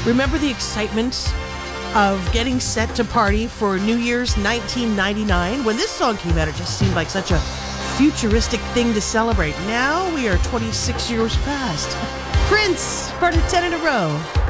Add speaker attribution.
Speaker 1: Remember the excitement of getting set to party for New Year's 1999? When this song came out, it just seemed like such a futuristic thing to celebrate. Now we are 26 years past. Prince, part of 10 in a row.